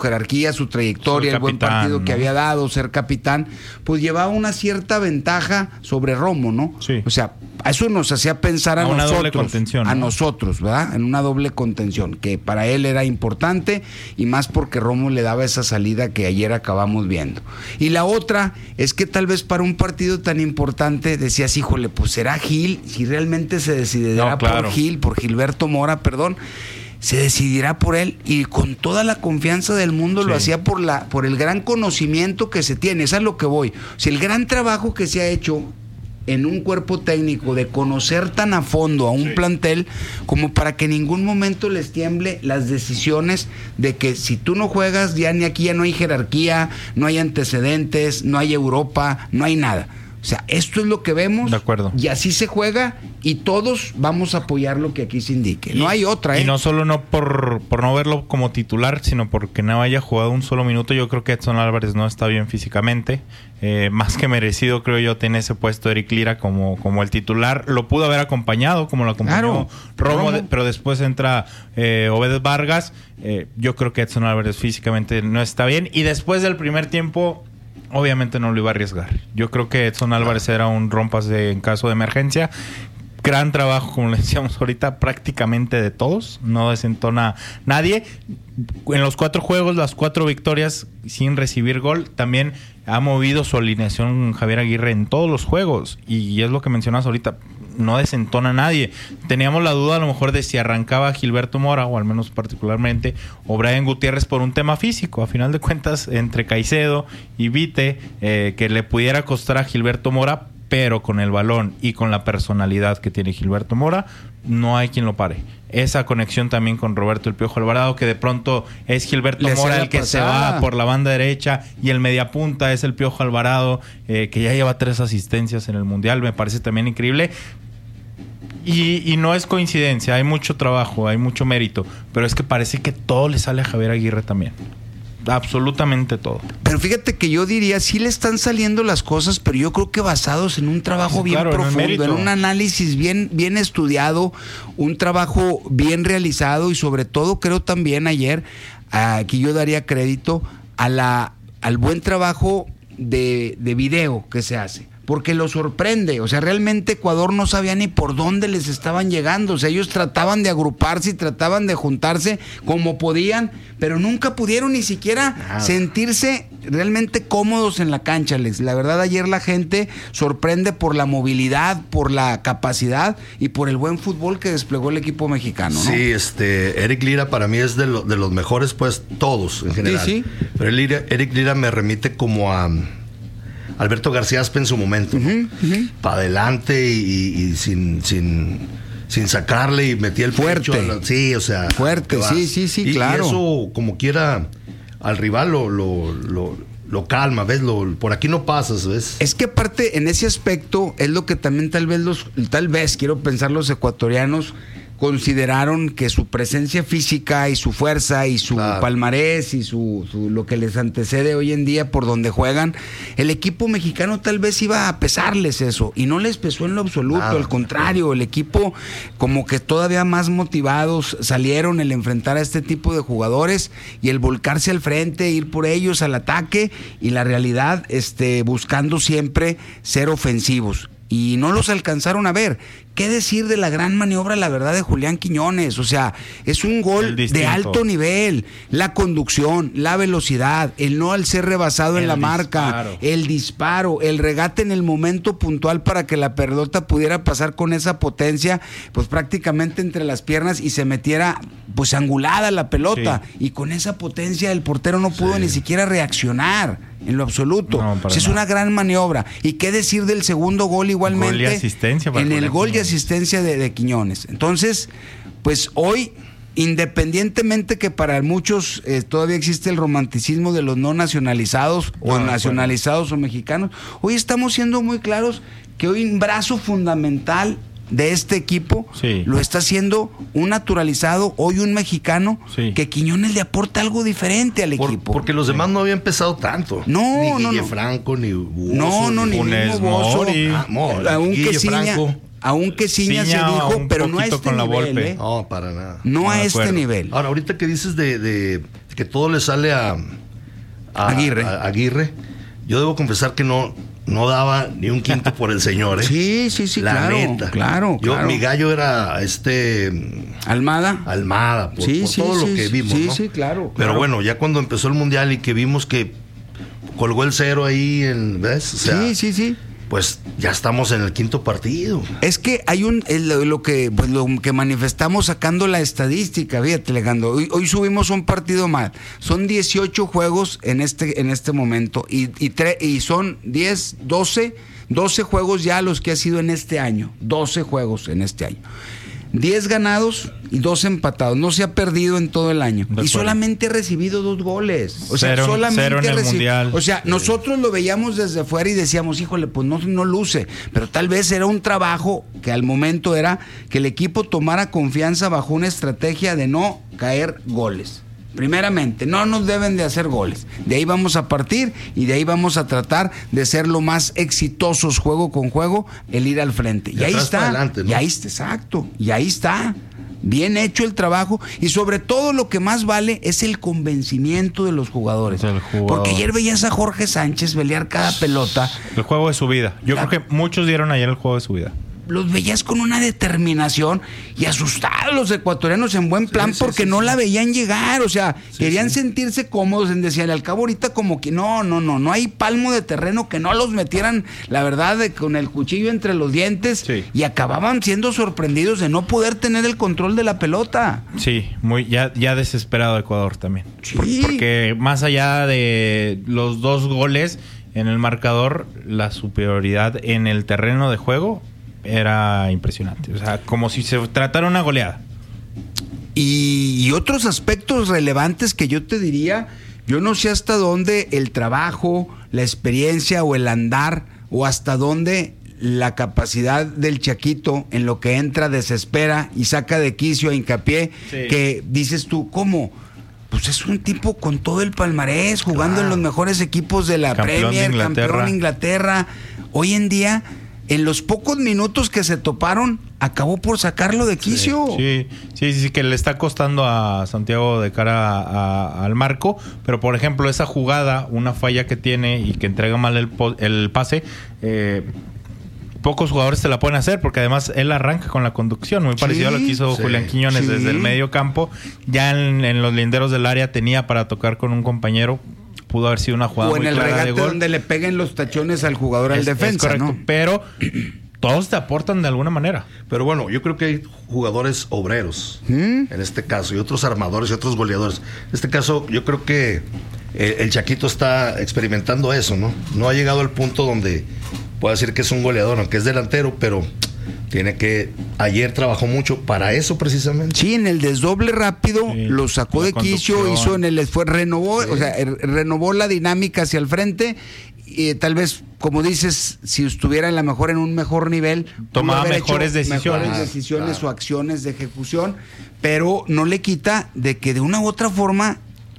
jerarquía, su trayectoria, el buen partido que había dado, ser capitán, pues llevaba una cierta ventaja sobre Romo, ¿no? Sí. O sea, eso nos hacía pensar a nosotros, doble contención, a ¿no? nosotros, ¿verdad? En una doble contención, que para él era importante y más porque Romo le daba esa salida que ayer acabamos viendo. Y la otra es que tal vez para un partido tan importante decías, híjole, pues será Gil, si realmente se decidirá por Gilberto Mora, perdón, se decidirá por él, y con toda la confianza del mundo lo hacía por el gran conocimiento que se tiene. Eso es a lo que voy. O sea, el gran trabajo que se ha hecho en un cuerpo técnico de conocer tan a fondo a un plantel como para que en ningún momento les tiemble las decisiones de que si tú no juegas, ya ni aquí ya no hay jerarquía, no hay antecedentes, no hay Europa, no hay nada. O sea, esto es lo que vemos. De acuerdo. Y así se juega y todos vamos a apoyar lo que aquí se indique. No hay otra, ¿eh? Y no solo no por no verlo como titular, sino porque no haya jugado un solo minuto. Yo creo que Edson Álvarez no está bien físicamente. Más que merecido, creo yo, tiene ese puesto Eric Lira como el titular. Lo pudo haber acompañado, como lo acompañó Romo. Pero después entra Obed Vargas. Yo creo que Edson Álvarez físicamente no está bien. Y después del primer tiempo, obviamente no lo iba a arriesgar. Yo creo que Edson Álvarez era un rompas en caso de emergencia. Gran trabajo, como le decíamos ahorita, prácticamente de todos. No desentona nadie. En los 4 juegos, las 4 victorias sin recibir gol. También ha movido su alineación Javier Aguirre en todos los juegos. Y es lo que mencionas ahorita. No desentona a nadie. Teníamos la duda a lo mejor de si arrancaba Gilberto Mora, o al menos particularmente, o Brian Gutiérrez por un tema físico. A final de cuentas, entre Caicedo y Vite, que le pudiera costar a Gilberto Mora, pero con el balón y con la personalidad que tiene Gilberto Mora, no hay quien lo pare. Esa conexión también con Roberto El Piojo Alvarado, que de pronto es Gilberto Mora el que se va por la banda derecha y el mediapunta es el Piojo Alvarado, que ya lleva 3 asistencias en el Mundial. Me parece también increíble. Y no es coincidencia, hay mucho trabajo, hay mucho mérito, pero es que parece que todo le sale a Javier Aguirre también. Absolutamente todo. Pero fíjate que yo diría, sí le están saliendo las cosas, pero yo creo que basados en un trabajo bien profundo, en un análisis bien estudiado, un trabajo bien realizado, y sobre todo creo también ayer, aquí yo daría crédito al buen trabajo de video que se hace. Porque lo sorprende, o sea, realmente Ecuador no sabía ni por dónde les estaban llegando. O sea, ellos trataban de agruparse y trataban de juntarse como podían, pero nunca pudieron ni siquiera sentirse realmente cómodos en la cancha, Alex. La verdad, ayer la gente sorprende por la movilidad, por la capacidad y por el buen fútbol que desplegó el equipo mexicano, ¿no? Sí, Eric Lira para mí es de los mejores, pues, todos en general. Sí. Pero Eric Lira me remite como a Alberto García Aspe en su momento, ¿no? Para adelante y sin sacarle, y metía el fuerte. Sí, o sea, fuerte, sí, claro. Y eso, como quiera, al rival lo calma, ¿ves? Por aquí no pasas, ¿ves? Es que aparte, en ese aspecto, es lo que también tal vez quiero pensar, los ecuatorianos consideraron que su presencia física y su fuerza y su palmarés y su lo que les antecede hoy en día por donde juegan, el equipo mexicano tal vez iba a pesarles eso, y no les pesó en lo absoluto. Al contrario, el equipo como que todavía más motivados salieron el enfrentar a este tipo de jugadores y el volcarse al frente, ir por ellos al ataque, y la realidad buscando siempre ser ofensivos. Y no los alcanzaron a ver. ¿Qué decir de la gran maniobra, la verdad, de Julián Quiñones? O sea, es un gol de alto nivel. La conducción, la velocidad, el no al ser rebasado en la marca, el disparo, el regate en el momento puntual para que la pelota pudiera pasar con esa potencia, pues prácticamente entre las piernas, y se metiera pues angulada la pelota. Sí. Y con esa potencia el portero no pudo ni siquiera reaccionar en lo absoluto. No, es una gran maniobra. ¿Y qué decir del segundo gol igualmente? Gol y asistencia en el gol y asistencia de Quiñones. Entonces, pues hoy, independientemente que para muchos todavía existe el romanticismo de los no nacionalizados o nacionalizados o mexicanos, hoy estamos siendo muy claros que hoy un brazo fundamental de este equipo lo está haciendo un naturalizado, hoy un mexicano, que Quiñones le aporta algo diferente al equipo. Porque los demás no habían empezado tanto. No, ni Guille Franco, ni Buoso. No, ni mismo Buoso. Aunque Ciña se dijo, pero no a este nivel. No, para nada. No a este nivel. Ahora, ahorita que dices de que todo le sale a Aguirre. Yo debo confesar que no daba ni un quinto por el señor, ¿eh? Sí, la claro, neta. Claro. Mi gallo era Almada, por todo lo que vimos, ¿no? Sí, claro. Pero bueno, ya cuando empezó el Mundial y que vimos que colgó el 0 ahí, ¿ves? O sea, sí. Pues ya estamos en el quinto partido. Es que hay lo que manifestamos sacando la estadística, fíjate, Alejandro. Hoy subimos un partido más. Son 18 juegos en este momento y son 12 juegos ya los que ha sido en este año. 12 juegos en este año. 10 ganados y 2 empatados. No se ha perdido en todo el año. Y solamente ha recibido 2 goles. O sea, solamente cero en el Mundial. O sea, nosotros lo veíamos desde fuera y decíamos, híjole, pues no luce. Pero tal vez era un trabajo que al momento era que el equipo tomara confianza bajo una estrategia de no caer goles. Primeramente, no nos deben de hacer goles. De ahí vamos a partir y de ahí vamos a tratar de ser lo más exitosos juego con juego, el ir al frente. Y ahí está. Adelante, ¿no? Y ahí está, exacto. Y ahí está. Bien hecho el trabajo y sobre todo lo que más vale es el convencimiento de los jugadores. Porque ayer veías a Jorge Sánchez pelear cada pelota. El juego de su vida. Yo creo que muchos dieron ayer el juego de su vida. Los veías con una determinación y asustados los ecuatorianos en buen plan porque no la veían llegar, o sea, querían sentirse cómodos en decir, al cabo ahorita como que no hay palmo de terreno que no los metieran, la verdad, con el cuchillo entre los dientes y acababan siendo sorprendidos de no poder tener el control de la pelota. Sí, ya desesperado Ecuador también. Sí. Porque más allá de los 2 goles en el marcador, la superioridad en el terreno de juego era impresionante. O sea, como si se tratara una goleada. Y otros aspectos relevantes que yo te diría, yo no sé hasta dónde el trabajo, la experiencia o el andar, o hasta dónde la capacidad del Chaquito en lo que entra desespera y saca de quicio a Hincapié, que dices tú, ¿cómo? Pues es un tipo con todo el palmarés, jugando en los mejores equipos de la Premier, campeón de Inglaterra. Hoy en día, en los pocos minutos que se toparon, acabó por sacarlo de quicio. Sí, que le está costando a Santiago de cara al marco. Pero, por ejemplo, esa jugada, una falla que tiene y que entrega mal el pase, pocos jugadores se la pueden hacer, porque además él arranca con la conducción, muy parecido a lo que hizo Julián Quiñones desde el medio campo. Ya en los linderos del área tenía para tocar con un compañero. Pudo haber sido una jugada muy clara de gol. O en el regate donde le peguen los tachones al jugador, al defensa, es correcto, ¿no? Pero todos te aportan de alguna manera. Pero bueno, yo creo que hay jugadores obreros en este caso, y otros armadores y otros goleadores. En este caso, yo creo que el Chaquito está experimentando eso, ¿no? No ha llegado al punto donde pueda decir que es un goleador, aunque es delantero, pero ayer trabajó mucho para eso precisamente. Sí, en el desdoble rápido lo sacó de quicio, hizo renovó la dinámica hacia el frente y tal vez, como dices, si estuviera en un mejor nivel, tomaba mejores decisiones o acciones de ejecución, pero no le quita de que de una u otra forma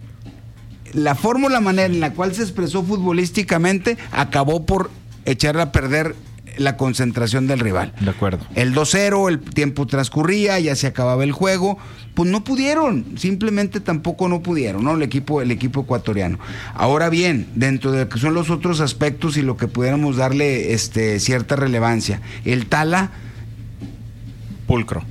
la manera en la cual se expresó futbolísticamente acabó por echarle a perder la concentración del rival. De acuerdo. El 2-0, el tiempo transcurría, ya se acababa el juego, pues no pudieron, simplemente tampoco no pudieron, ¿no? El equipo ecuatoriano. Ahora bien, dentro de lo que son los otros aspectos y lo que pudiéramos darle cierta relevancia, el Tala pulcro.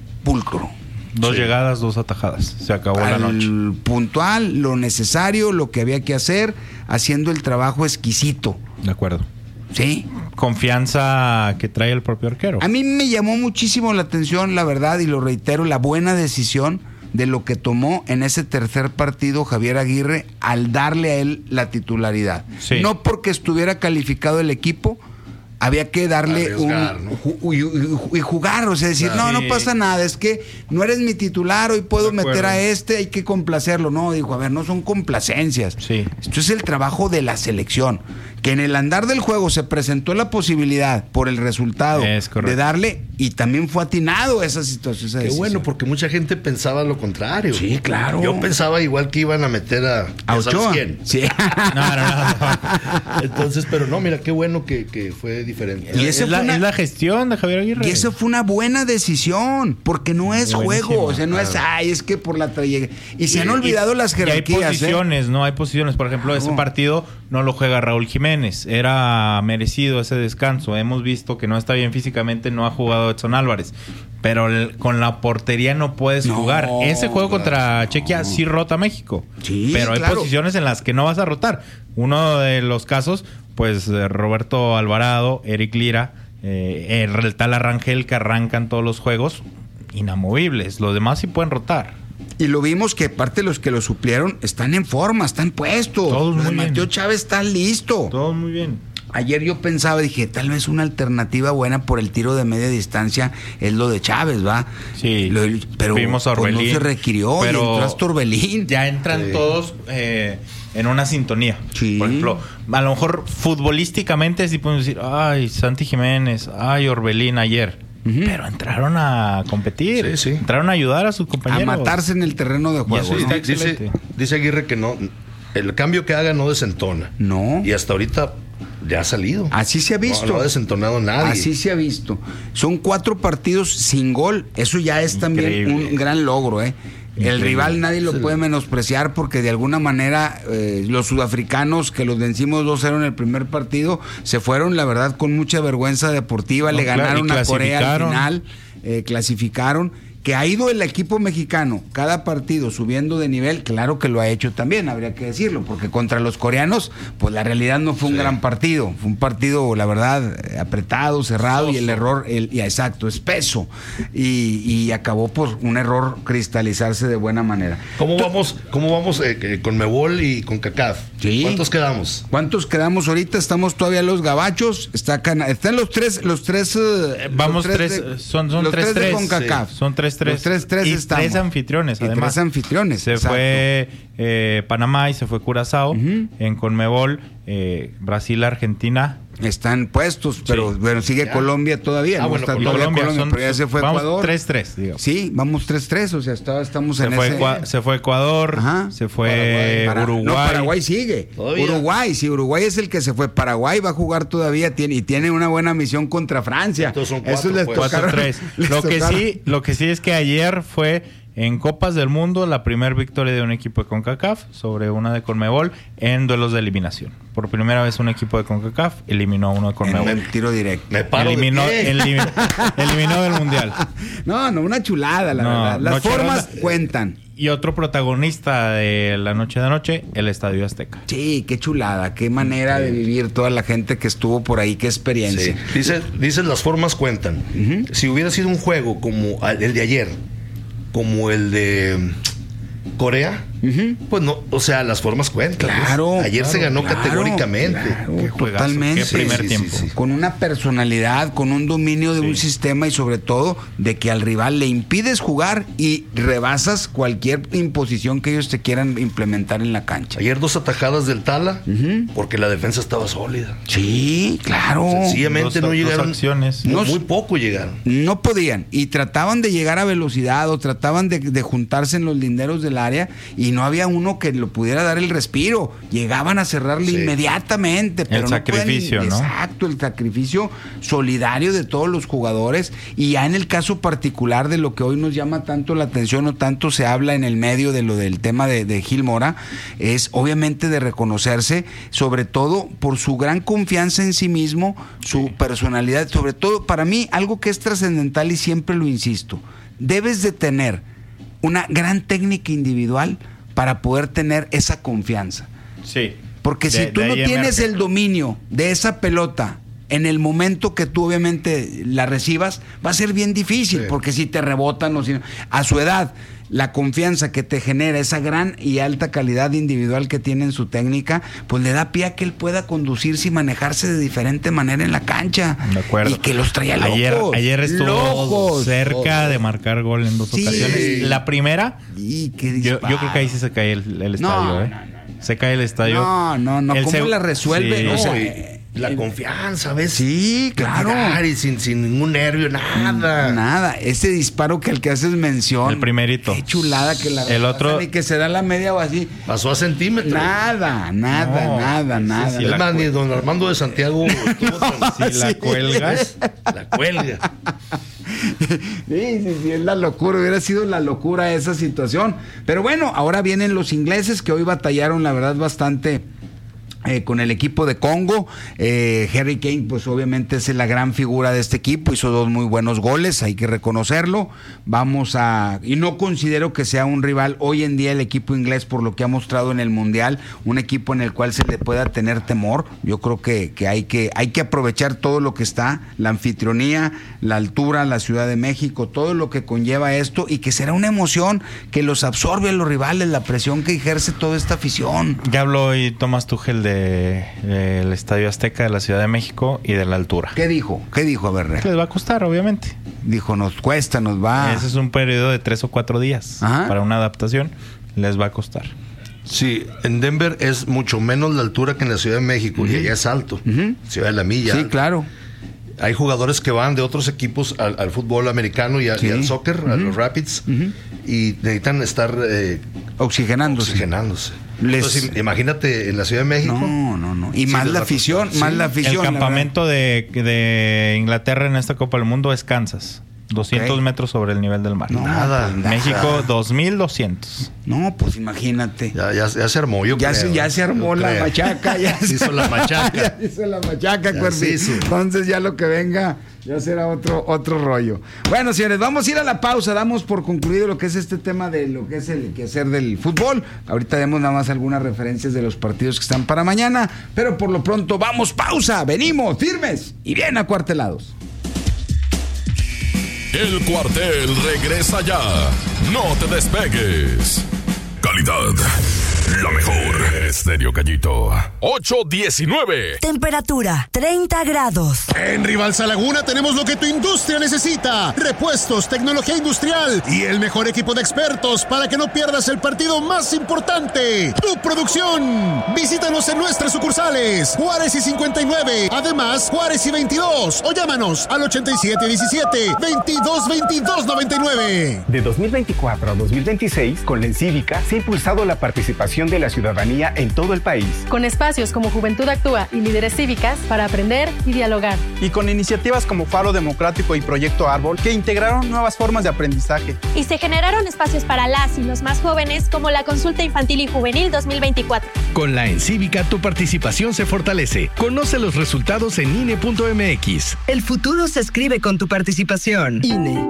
2 llegadas, 2 atajadas. Se acabó la noche. Puntual, lo necesario, lo que había que hacer, haciendo el trabajo exquisito. De acuerdo. Sí. Confianza que trae el propio arquero. A mí me llamó muchísimo la atención, la verdad, y lo reitero, la buena decisión de lo que tomó en ese tercer partido Javier Aguirre al darle a él la titularidad. Sí. No porque estuviera calificado el equipo, había que darle y jugar, o sea, decir, no pasa nada, es que no eres mi titular, hoy puedo meter a hay que complacerlo. No, dijo, a ver, no son complacencias. Sí. Esto es el trabajo de la selección. que en el andar del juego se presentó la posibilidad por el resultado de darle, y también fue atinado esa situación. Qué bueno, porque mucha gente pensaba lo contrario. Sí, claro. Yo pensaba igual que iban a meter a Ochoa. ¿Quién? Sí. No. Entonces, pero no, mira, qué bueno que fue diferente. Y es la gestión de Javier Aguirre. Y esa fue una buena decisión, porque no es juego, o sea, no es, es que por la trayectoria. Y se han olvidado las jerarquías. Y hay posiciones, ¿no? Hay posiciones. Por ejemplo, ese partido no lo juega Raúl Jiménez. Era merecido ese descanso. Hemos visto que no está bien físicamente, no ha jugado Edson Álvarez. Pero con la portería no puedes jugar. Ese juego contra Chequia sí rota México. Sí, pero hay posiciones en las que no vas a rotar. Uno de los casos, pues Roberto Alvarado, Eric Lira, el tal Arrangel, que arrancan todos los juegos inamovibles. Los demás sí pueden rotar. Y lo vimos que parte de los que lo suplieron están en forma, están puestos. Todos muy bien. Mateo Chávez está listo. Todos muy bien. Ayer yo pensaba, dije, tal vez una alternativa buena por el tiro de media distancia es lo de Chávez, ¿va? Sí. Pero vimos a Orbelín, no se requirió, pero y entró hasta Orbelín. Ya entran todos en una sintonía. Sí. Por ejemplo, a lo mejor futbolísticamente sí podemos decir, ay, Santi Jiménez, ay, Orbelín ayer. Pero entraron a competir, entraron a ayudar a sus compañeros. A matarse en el terreno de juego. ¿No? Dice Aguirre que no, el cambio que haga no desentona. No. Y hasta ahorita ya ha salido. Así se ha visto. No ha desentonado nadie. Así se ha visto. Son 4 partidos sin gol. Eso ya es también un gran logro, ¿eh? El rival nadie lo puede menospreciar, porque de alguna manera los sudafricanos, que los vencimos 2-0 en el primer partido, se fueron, la verdad, con mucha vergüenza deportiva. Le ganaron a Corea al final, clasificaron. Que ha ido el equipo mexicano cada partido subiendo de nivel, claro que lo ha hecho también, habría que decirlo, porque contra los coreanos, pues la realidad no fue un gran partido, fue un partido, la verdad, apretado, cerrado, y el error, exacto, espeso, y acabó por un error cristalizarse de buena manera. ¿Cómo vamos con Mebol y con CACAF? Sí. ¿Cuántos quedamos? ¿Cuántos quedamos ahorita? Estamos todavía los gabachos, están los tres vamos, los tres, son los 3 de CONCACAF. Sí. Son 3-3. Los 3-3 y estamos. 3 anfitriones, además. 3 anfitriones. Se fue Panamá y se fue Curazao. En Conmebol, Brasil, Argentina. Están puestos, pero bueno, sigue Colombia todavía. No está Colombia, pero ya se fue Ecuador. 3-3, digamos. Sí, vamos 3-3, o sea, estamos en ese... Se fue Ecuador, se fue Uruguay. No, Paraguay sigue. ¿Todavía? Uruguay es el que se fue. Paraguay va a jugar todavía, tiene una buena misión contra Francia. Entonces son 4, eso les tocaron, 4-3. Lo que sí es que ayer fue en Copas del Mundo la primera victoria de un equipo de CONCACAF sobre una de Conmebol en duelos de eliminación. Por primera vez un equipo de CONCACAF eliminó a uno de Conmebol. En el tiro directo. Eliminó del Mundial. No, una chulada, la verdad. Las formas cuentan. Y otro protagonista de la noche de anoche, el Estadio Azteca. Sí, qué chulada, qué manera de vivir toda la gente que estuvo por ahí, qué experiencia. Sí. Dice las formas cuentan. Si hubiera sido un juego como el de ayer, como el de Corea, pues no, o sea, las formas cuentan. Claro. Ayer se ganó categóricamente. Claro, totalmente. Qué primer tiempo. Sí. Con una personalidad, con un dominio de un sistema, y sobre todo de que al rival le impides jugar y rebasas cualquier imposición que ellos te quieran implementar en la cancha. Ayer 2 atajadas del Tala, porque la defensa estaba sólida. Sí, claro. Sencillamente no llegaron. Acciones. Muy poco llegaron. No podían. Y trataban de llegar a velocidad, o trataban de juntarse en los linderos del área, y no había uno que lo pudiera dar el respiro. Llegaban a cerrarle inmediatamente. Pero el sacrificio, ¿no? Exacto, el sacrificio solidario de todos los jugadores. Y ya en el caso particular de lo que hoy nos llama tanto la atención, o tanto se habla en el medio de lo del tema de Gil Mora, es obviamente de reconocerse, sobre todo por su gran confianza en sí mismo, su personalidad. Sobre todo, para mí, algo que es trascendental, y siempre lo insisto, debes de tener una gran técnica individual para poder tener esa confianza. Sí. Porque si tú no tienes el dominio de esa pelota en el momento que tú obviamente la recibas, va a ser bien difícil, porque si te rebotan o si no, a su edad, la confianza que te genera esa gran y alta calidad individual que tiene en su técnica, pues le da pie a que él pueda conducirse y manejarse de diferente manera en la cancha. De acuerdo. Y que los traía locos. Ayer estuvo cerca de marcar gol en 2 ocasiones. La primera, yo creo que ahí sí se cae el estadio. Se cae el estadio. No. ¿Cómo la resuelve? Sí. O sea, la confianza, ¿ves? Sí, claro. Y sin ningún nervio, nada. Ese disparo que al que haces mención. El primerito. Qué chulada que la el otro. Y que se da la media o así. Pasó a centímetros. Nada. Sí, es más, ni don Armando de Santiago estuvo si la cuelgas. La cuelga. Sí, es la locura, hubiera sido la locura esa situación. Pero bueno, ahora vienen los ingleses que hoy batallaron, la verdad, bastante con el equipo de Congo. Harry Kane, pues obviamente es la gran figura de este equipo, hizo 2 muy buenos goles, hay que reconocerlo. Y no considero que sea un rival hoy en día el equipo inglés por lo que ha mostrado en el Mundial, un equipo en el cual se le pueda tener temor. Yo creo que hay que aprovechar todo lo que está, la anfitrionía, la altura, la Ciudad de México, todo lo que conlleva esto, y que será una emoción que los absorbe a los rivales, la presión que ejerce toda esta afición. Ya habló hoy Tomás Tuchel del Estadio Azteca de la Ciudad de México y de la altura. ¿Qué dijo? A ver, les va a costar, obviamente. Dijo, nos cuesta, nos va. Ese es un periodo de 3 o 4 días. Ajá. Para una adaptación, les va a costar. Sí, en Denver es mucho menos la altura que en la Ciudad de México, y allá es alto. Ciudad de la Milla. Sí, claro. Hay jugadores que van de otros equipos al fútbol americano y al soccer, a los Rapids, y necesitan estar oxigenándose. Entonces, imagínate en la Ciudad de México. No. Y más la afición, El campamento de Inglaterra en esta Copa del Mundo es Kansas. 200 metros sobre el nivel del mar. Nada. México, 2,200. No, pues imagínate. Ya se armó, yo creo. Ya se armó la machaca. Se hizo la machaca. Cuervi. Entonces ya lo que venga ya será otro rollo. Bueno, señores, vamos a ir a la pausa. Damos por concluido lo que es este tema de lo que es el quehacer del fútbol. Ahorita demos nada más algunas referencias de los partidos que están para mañana. Pero por lo pronto, vamos, pausa. Venimos firmes y bien acuartelados. El Cuartel regresa ya. No te despegues. Calidad, la mejor. Estéreo Callito. 8:19. Temperatura 30 grados. En Rivalsa Laguna tenemos lo que tu industria necesita: repuestos, tecnología industrial y el mejor equipo de expertos para que no pierdas el partido más importante, tu producción. Visítanos en nuestras sucursales Juárez y 59, además Juárez y 22, o llámanos al 8717-222299. De 2024 a 2026, con la Encívica se ha impulsado la participación de la ciudadanía en todo el país. Con espacios como Juventud Actúa y Líderes Cívicas para aprender y dialogar. Y con iniciativas como Faro Democrático y Proyecto Árbol, que integraron nuevas formas de aprendizaje. Y se generaron espacios para las y los más jóvenes, como la Consulta Infantil y Juvenil 2024. Con la Encívica tu participación se fortalece. Conoce los resultados en INE.mx. El futuro se escribe con tu participación. INE.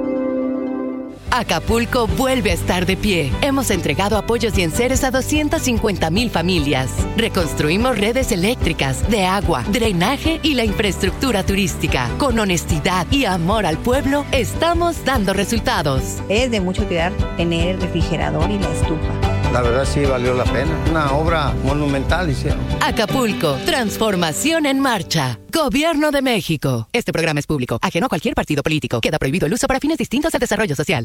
Acapulco vuelve a estar de pie. Hemos entregado apoyos y enseres a 250,000 familias. Reconstruimos redes eléctricas, de agua, drenaje y la infraestructura turística. Con honestidad y amor al pueblo, estamos dando resultados. Es de mucho cuidar tener el refrigerador y la estufa. La verdad sí valió la pena. Una obra monumental hicieron. Acapulco, transformación en marcha. Gobierno de México. Este programa es público, ajeno a cualquier partido político. Queda prohibido el uso para fines distintos al desarrollo social.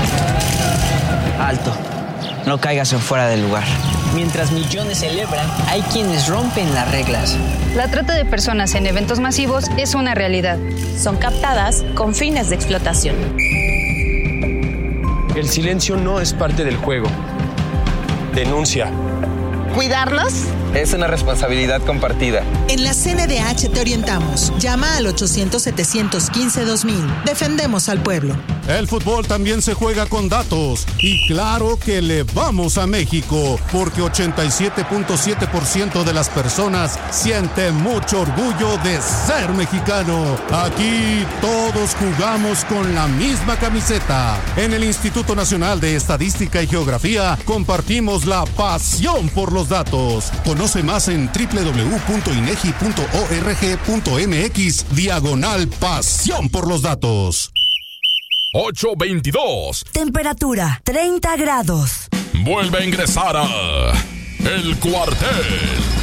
Alto. No caigas en fuera del lugar. Mientras millones celebran, hay quienes rompen las reglas. La trata de personas en eventos masivos es una realidad. Son captadas con fines de explotación. El silencio no es parte del juego. Denuncia. ¿Cuidarlos? Es una responsabilidad compartida. En la CNDH te orientamos. Llama al 800-715-2000. Defendemos al pueblo. El fútbol también se juega con datos. Y claro que le vamos a México, porque 87.7% de las personas siente mucho orgullo de ser mexicano. Aquí todos jugamos con la misma camiseta. En el Instituto Nacional de Estadística y Geografía compartimos la pasión por los datos. Conoce más en www.inegi.org.mx/pasión por los datos. 8:22. Temperatura 30 grados. Vuelve a ingresar a El Cuartel.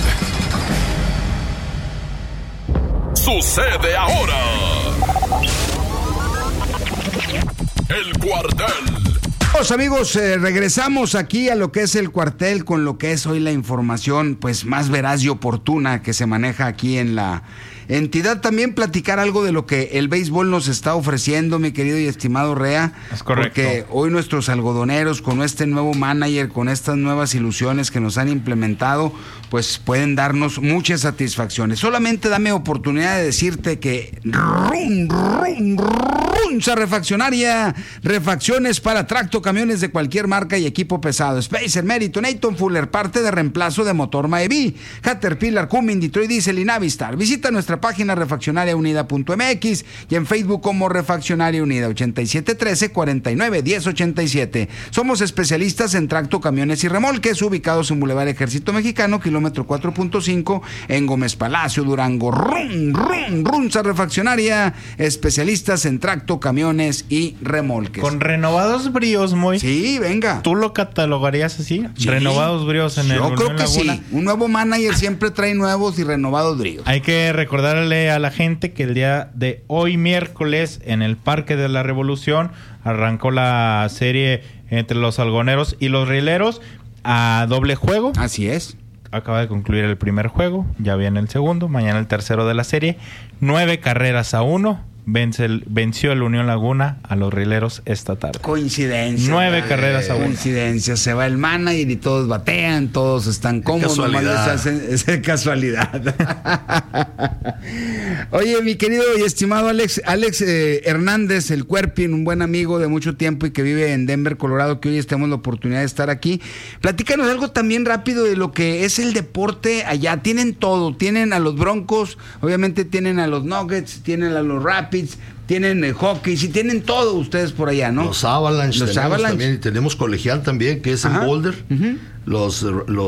Sucede ahora. El Cuartel Amigos, regresamos aquí a lo que es el cuartel con lo que es hoy la información pues más veraz y oportuna que se maneja aquí en la entidad. También platicar algo de lo que el béisbol nos está ofreciendo, mi querido y estimado Rea. Es correcto. Porque hoy nuestros algodoneros con este nuevo manager, con estas nuevas ilusiones que nos han implementado, pues pueden darnos muchas satisfacciones. Solamente dame oportunidad de decirte que Runza Refaccionaria, refacciones para tracto, camiones de cualquier marca y equipo pesado. Spacer, Mérito, Nathan Fuller, parte de reemplazo de motor Maebi, Caterpillar, Cummins, Detroit Diesel y Navistar. Visita nuestra página refaccionariaunida.mx y en Facebook como Refaccionaria Unida, 8713-491087. Somos especialistas en tracto, camiones y remolques, ubicados en Boulevard Ejército Mexicano, kilómetro 4.5, en Gómez Palacio, Durango. Runza Refaccionaria, especialistas en tracto, camiones y remolques. Con renovados bríos, muy. Sí, venga. ¿Tú lo catalogarías así? Sí. Renovados bríos en el Yo creo Unión que Laguna. sí. Un nuevo manager siempre trae nuevos y renovados bríos. Hay que recordarle a la gente que el día de hoy, miércoles, en el Parque de la Revolución, arrancó la serie entre los algoneros y los rieleros a doble juego. Así es. Acaba de concluir el primer juego, ya viene el segundo, mañana el tercero de la serie. 9-1 venció el Unión Laguna a los rieleros esta tarde. Coincidencia. 9-1. Coincidencia. Se va el manager y todos batean, todos están cómodos. Es casualidad. Oye, mi querido y estimado Alex Hernández, el Cuerpin, un buen amigo de mucho tiempo y que vive en Denver, Colorado, que hoy tenemos la oportunidad de estar aquí. Platícanos algo también rápido de lo que es el deporte allá. Tienen todo, tienen a los Broncos, obviamente tienen a los Nuggets, tienen a los Rapids, tienen el hockey, sí, tienen todo ustedes por allá, ¿no? Los Avalanche, también, y tenemos colegial también, que es en Boulder. Los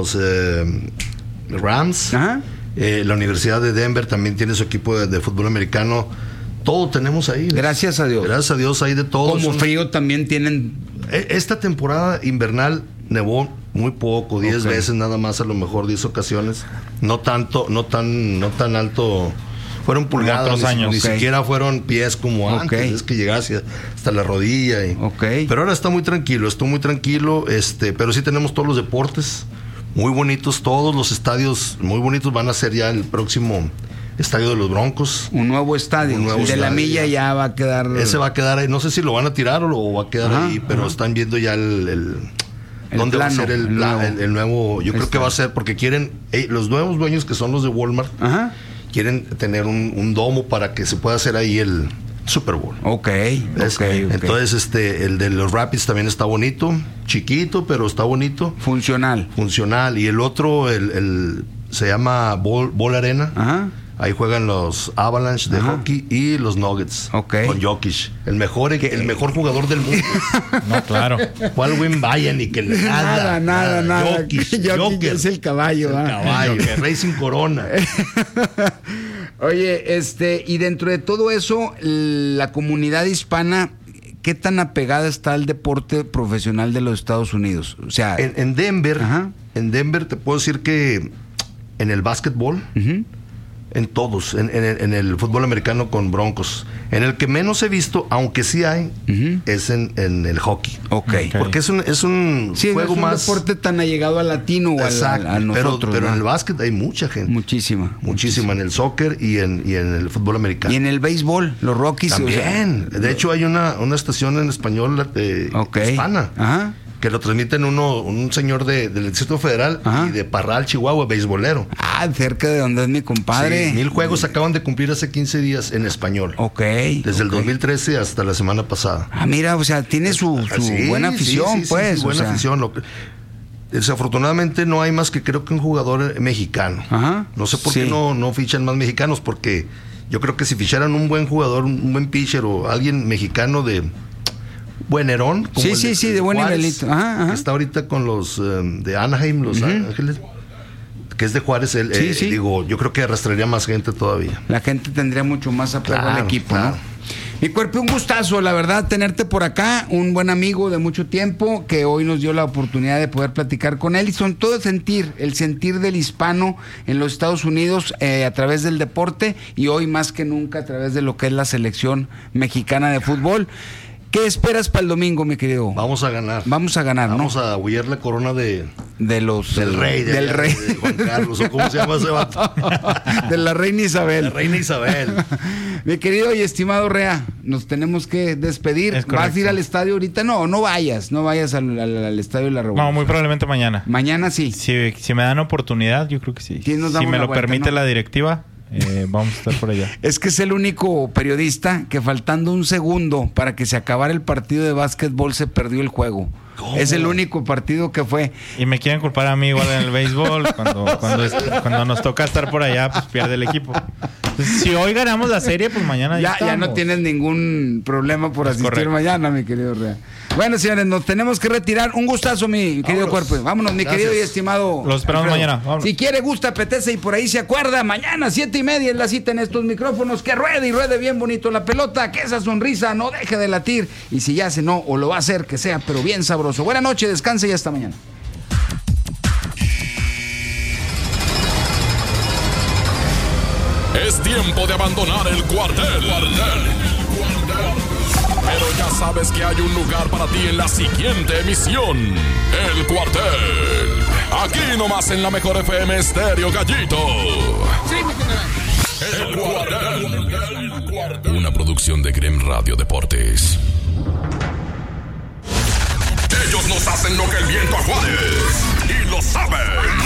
Rams. La Universidad de Denver también tiene su equipo de fútbol americano. Todo tenemos ahí. Gracias a Dios. Gracias a Dios hay de todo. Como frío también tienen. Esta temporada invernal nevó muy poco, 10 veces nada más, a lo mejor 10 ocasiones. No tanto, no tan alto. Fueron pulgadas, ni siquiera fueron pies como antes, es que llegase hasta la rodilla. Pero ahora está muy tranquilo, pero sí tenemos todos los deportes muy bonitos, todos los estadios muy bonitos. Van a ser ya el próximo estadio de los Broncos. Un nuevo estadio. La Milla ya va a quedar. Ese va a quedar ahí, no sé si lo van a tirar o va a quedar ahí, pero están viendo ya dónde va a ser el nuevo. Yo creo que va a ser, porque quieren, los nuevos dueños que son los de Walmart, quieren tener un domo para que se pueda hacer ahí el Super Bowl. Entonces, el de los Rapids también está bonito, chiquito, pero está bonito. Funcional. Y el otro, se llama Ball Arena. Ahí juegan los Avalanche de hockey y los Nuggets. Con Jokic. El mejor jugador del mundo. No, claro. Baldwin Vayan y que nada. Jokic es el caballo. Racing Corona. Oye, y dentro de todo eso, la comunidad hispana, ¿qué tan apegada está al deporte profesional de los Estados Unidos? O sea, en Denver, te puedo decir que en el básquetbol, en todos, en el fútbol americano con Broncos. En el que menos he visto, aunque sí hay, es en el hockey. Porque es un juego más... no es un deporte tan allegado al latino o a nosotros. Pero en el básquet hay mucha gente. Muchísima. En el soccer y en el fútbol americano. Y en el béisbol, los Rockies. También. De hecho, hay una estación en español hispana. Que lo transmiten un señor del Distrito Federal y de Parral, Chihuahua, beisbolero. Cerca de donde es mi compadre. 1000 juegos acaban de cumplir hace 15 días en español. Desde el 2013 hasta la semana pasada. Mira, o sea, tiene su buena afición, pues. Buena afición. Desafortunadamente no hay más que creo que un jugador mexicano. No sé por qué no fichan más mexicanos, porque yo creo que si ficharan un buen jugador, un buen pitcher o alguien mexicano de buenerón, como de buen nivelito. Que está ahorita con los de Anaheim, Los Ángeles, que es de Juárez. Yo creo que arrastraría más gente todavía. La gente tendría mucho más apego al equipo, ¿no? Mi Cuerpo, un gustazo, la verdad, tenerte por acá, un buen amigo de mucho tiempo que hoy nos dio la oportunidad de poder platicar con él, y son todo el sentir del hispano en los Estados Unidos a través del deporte, y hoy más que nunca a través de lo que es la selección mexicana de fútbol. ¿Qué esperas para el domingo, mi querido? Vamos a ganar. Vamos a ganar, ¿no? Vamos a huir la corona del rey. Del rey. De Juan Carlos, ¿o cómo se llama ese vato? De la reina Isabel. La reina Isabel. Mi querido y estimado Rea, nos tenemos que despedir. ¿Vas a ir al estadio ahorita? No vayas al estadio de la Revolución. No, muy probablemente mañana. Mañana sí. Si me dan oportunidad, yo creo que sí. Si me lo permite la directiva, vamos a estar por allá. Es que es el único periodista que faltando un segundo para que se acabara el partido de básquetbol se perdió el juego. ¿Cómo? Es el único partido que fue. Y me quieren culpar a mí igual en el béisbol. Cuando nos toca estar por allá, pues pierde el equipo. Entonces, si hoy ganamos la serie, pues mañana ya no tienes ningún problema por asistir mañana, mi querido Rea. Bueno, señores, nos tenemos que retirar. Un gustazo, mi querido cuerpo. Vámonos, mi querido y estimado. Los esperamos mañana. Vámonos. Si quiere, gusta, apetece y por ahí se acuerda, mañana 7:30 es la cita en estos micrófonos. Que ruede y ruede bien bonito la pelota, que esa sonrisa no deje de latir. Y si ya no, o lo va a hacer, que sea, pero bien sabroso. Buenas noches, descanse y hasta mañana. Es tiempo de abandonar el cuartel. Pero ya sabes que hay un lugar para ti en la siguiente emisión. El cuartel. Aquí nomás en la mejor FM Estéreo Gallito. El cuartel. Una producción de Grem Radio Deportes. Ellos nos hacen lo que el viento a Juárez. Y lo saben.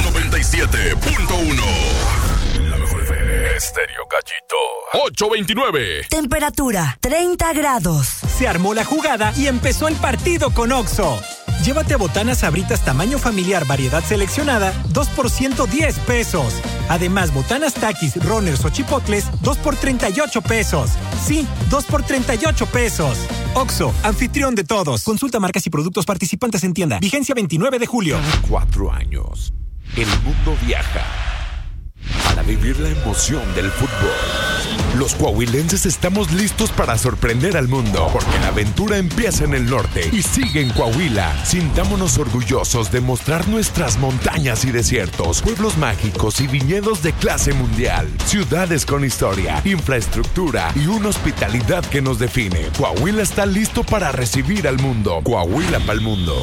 97.1. La mejor FM Estéreo Gallito. 8:29. Temperatura 30 grados. Se armó la jugada y empezó el partido con Oxxo. Llévate botanas Sabritas tamaño familiar, variedad seleccionada, 2 por 110 pesos. Además, botanas Takis, Runners o Chipotles, 2 por 38 pesos. Sí, 2 por 38 pesos. Oxxo, anfitrión de todos. Consulta marcas y productos participantes en tienda. Vigencia 29 de julio. 4 años. El mundo viaja para vivir la emoción del fútbol. Los coahuilenses estamos listos para sorprender al mundo, porque la aventura empieza en el norte y sigue en Coahuila. Sintámonos orgullosos de mostrar nuestras montañas y desiertos, pueblos mágicos y viñedos de clase mundial, ciudades con historia, infraestructura y una hospitalidad que nos define. Coahuila está listo para recibir al mundo. Coahuila pa'l mundo.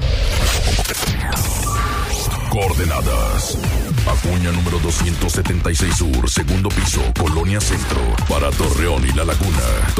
Coordenadas: Acuña número 276 Sur, segundo piso, Colonia Centro. Para Torreón y La Laguna,